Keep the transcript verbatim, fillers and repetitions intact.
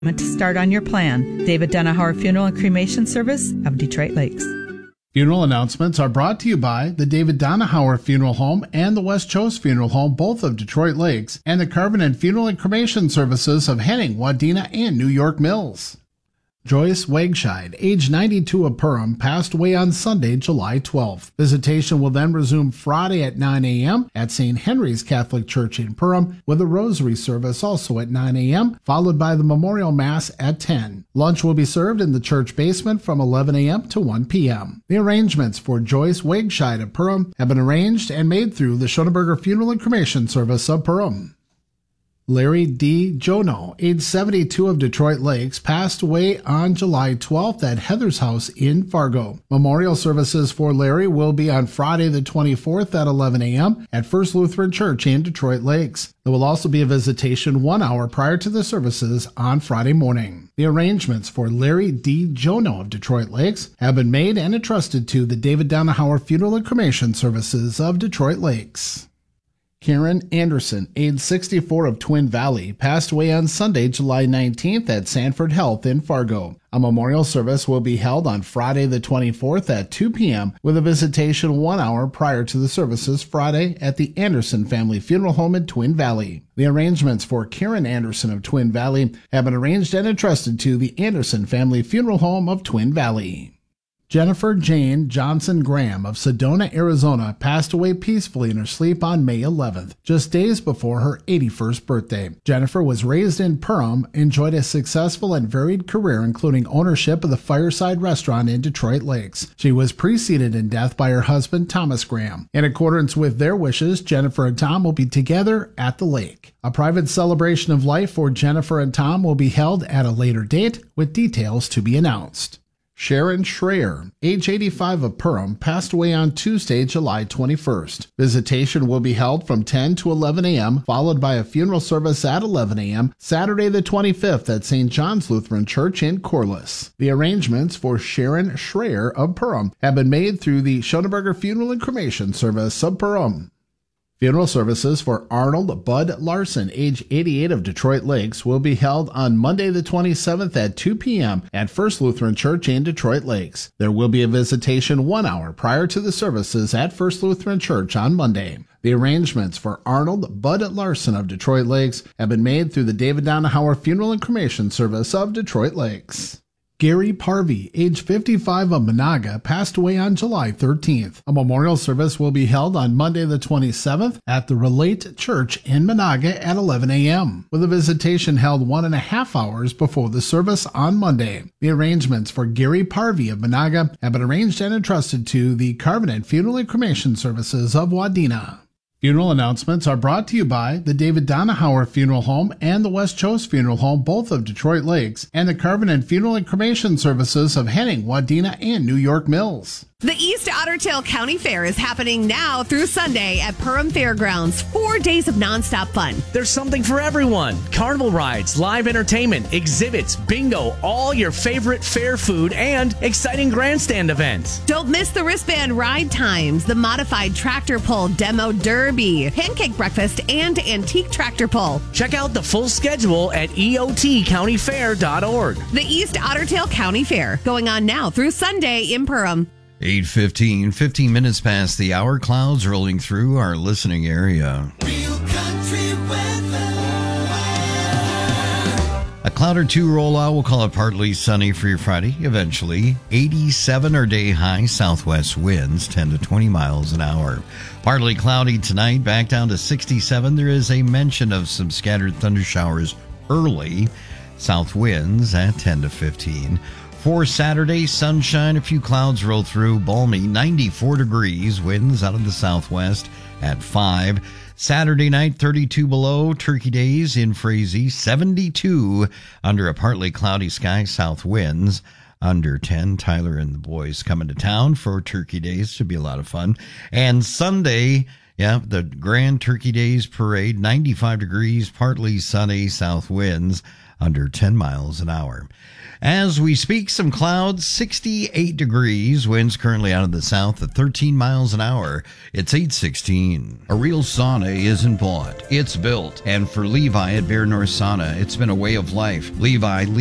To start on your plan. David Donahauer Funeral and Cremation Service of Detroit Lakes. Funeral announcements are brought to you by the David Donahauer Funeral Home and the West Chose Funeral Home, both of Detroit Lakes, and the Carbonet Funeral and Cremation Services of Henning, Wadena, and New York Mills. Joyce Wagscheid, age ninety-two of Perham, passed away on Sunday, July twelfth. Visitation will then resume Friday at nine a.m. at Saint Henry's Catholic Church in Perham, with a rosary service also at nine a.m., followed by the memorial mass at ten. Lunch will be served in the church basement from eleven a.m. to one p.m. The arrangements for Joyce Wagscheid of Perham have been arranged and made through the Schoenberger Funeral and Cremation Service of Perham. Larry D. Jono, age seventy-two of Detroit Lakes, passed away on July twelfth at Heather's House in Fargo. Memorial services for Larry will be on Friday the twenty-fourth at eleven a.m. at First Lutheran Church in Detroit Lakes. There will also be a visitation one hour prior to the services on Friday morning. The arrangements for Larry D. Jono of Detroit Lakes have been made and entrusted to the David Donahauer Funeral and Cremation Services of Detroit Lakes. Karen Anderson, age sixty-four of Twin Valley, passed away on Sunday, July nineteenth at Sanford Health in Fargo. A memorial service will be held on Friday the twenty-fourth at two p.m. with a visitation one hour prior to the services Friday at the Anderson Family Funeral Home in Twin Valley. The arrangements for Karen Anderson of Twin Valley have been arranged and entrusted to the Anderson Family Funeral Home of Twin Valley. Jennifer Jane Johnson Graham of Sedona, Arizona, passed away peacefully in her sleep on May eleventh, just days before her eighty-first birthday. Jennifer was raised in Perham, enjoyed a successful and varied career, including ownership of the Fireside Restaurant in Detroit Lakes. She was preceded in death by her husband, Thomas Graham. In accordance with their wishes, Jennifer and Tom will be together at the lake. A private celebration of life for Jennifer and Tom will be held at a later date, with details to be announced. Sharon Schreier, age eighty-five of Perham, passed away on Tuesday, July twenty-first. Visitation will be held from ten to eleven a.m., followed by a funeral service at eleven a.m., Saturday the twenty-fifth at Saint John's Lutheran Church in Corliss. The arrangements for Sharon Schreier of Perham have been made through the Schoenberger Funeral and Cremation Service of Perham. Funeral services for Arnold Bud Larson, age eighty-eight of Detroit Lakes, will be held on Monday the twenty-seventh at two p.m. at First Lutheran Church in Detroit Lakes. There will be a visitation one hour prior to the services at First Lutheran Church on Monday. The arrangements for Arnold Bud Larson of Detroit Lakes have been made through the David Donahauer Funeral and Cremation Service of Detroit Lakes. Gary Parvey, age fifty-five of Monaga, passed away on July thirteenth. A memorial service will be held on Monday the twenty-seventh at the Relate Church in Monaga at eleven a.m., with a visitation held one and a half hours before the service on Monday. The arrangements for Gary Parvey of Monaga have been arranged and entrusted to the Carbonet Funeral and Cremation Services of Wadena. Funeral announcements are brought to you by the David Donahauer Funeral Home and the West Chose Funeral Home, both of Detroit Lakes, and the Carbonet Funeral and Cremation Services of Henning, Wadena, and New York Mills. The East Otter Tail County Fair is happening now through Sunday at Perham Fairgrounds. Four days of nonstop fun. There's something for everyone. Carnival rides, live entertainment, exhibits, bingo, all your favorite fair food, and exciting grandstand events. Don't miss the wristband ride times, the modified tractor pull demo derby, pancake breakfast, and antique tractor pull. Check out the full schedule at E O T county fair dot org. The East Otter Tail County Fair, going on now through Sunday in Perham. eight fifteen, fifteen minutes past the hour. Clouds rolling through our listening area. Real country weather. A cloud or two roll out. We'll call it partly sunny for your Friday eventually. eighty-seven our day high. Southwest winds ten to twenty miles an hour. Partly cloudy tonight. Back down to sixty-seven. There is a mention of some scattered thunder showers early. South winds at ten to fifteen. For Saturday, sunshine, a few clouds roll through, balmy, ninety-four degrees, winds out of the southwest at five. Saturday night, thirty-two below, Turkey Days in Frazee, seventy-two under a partly cloudy sky, south winds under ten. Tyler and the boys coming to town for Turkey Days, should be a lot of fun. And Sunday, yeah, the Grand Turkey Days Parade, ninety-five degrees, partly sunny, south winds under ten miles an hour. As we speak, some clouds, sixty-eight degrees, winds currently out of the south at thirteen miles an hour. It's eight sixteen. A real sauna isn't bought, it's built. And for Levi at Bear North Sauna, it's been a way of life. Levi